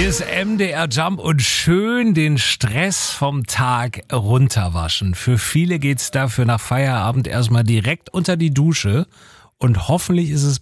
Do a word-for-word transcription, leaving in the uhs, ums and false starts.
ist M D R Jump und schön den Stress vom Tag runterwaschen. Für viele geht's dafür nach Feierabend erstmal direkt unter die Dusche und hoffentlich ist es